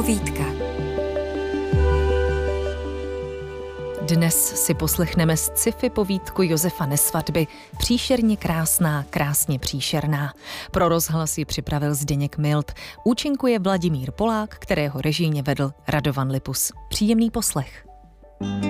Povídka. Dnes si poslechneme z sci-fi povídku Josefa Nesvadby Příšerně krásná, krásně příšerná. Pro rozhlas ji připravil Zdeněk Mild. Účinkuje Vladimír Polák, kterého režijně vedl Radovan Lipus. Příjemný poslech.